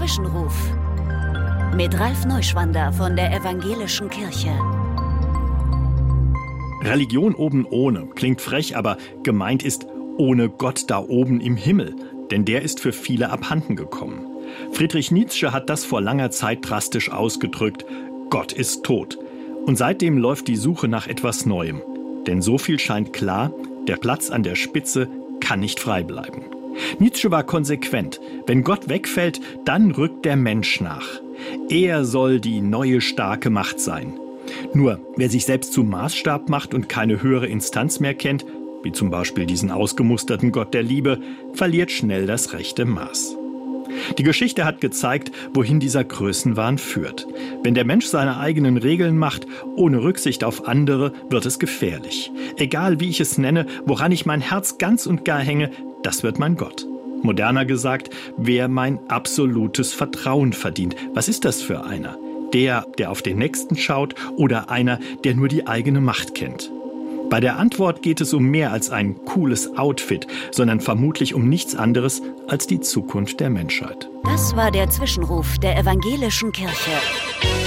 Zwischenruf mit Ralf Neuschwander von der Evangelischen Kirche. Religion oben ohne klingt frech, aber gemeint ist ohne Gott da oben im Himmel, denn der ist für viele abhanden gekommen. Friedrich Nietzsche hat das vor langer Zeit drastisch ausgedrückt: Gott ist tot. Und seitdem läuft die Suche nach etwas Neuem. Denn so viel scheint klar: der Platz an der Spitze kann nicht frei bleiben. Nietzsche war konsequent. Wenn Gott wegfällt, dann rückt der Mensch nach. Er soll die neue starke Macht sein. Nur, wer sich selbst zum Maßstab macht und keine höhere Instanz mehr kennt, wie zum Beispiel diesen ausgemusterten Gott der Liebe, verliert schnell das rechte Maß. Die Geschichte hat gezeigt, wohin dieser Größenwahn führt. Wenn der Mensch seine eigenen Regeln macht, ohne Rücksicht auf andere, wird es gefährlich. Egal wie ich es nenne, woran ich mein Herz ganz und gar hänge, das wird mein Gott. Moderner gesagt, wer mein absolutes Vertrauen verdient. Was ist das für einer? Der auf den Nächsten schaut, oder einer, der nur die eigene Macht kennt? Bei der Antwort geht es um mehr als ein cooles Outfit, sondern vermutlich um nichts anderes als die Zukunft der Menschheit. Das war der Zwischenruf der Evangelischen Kirche.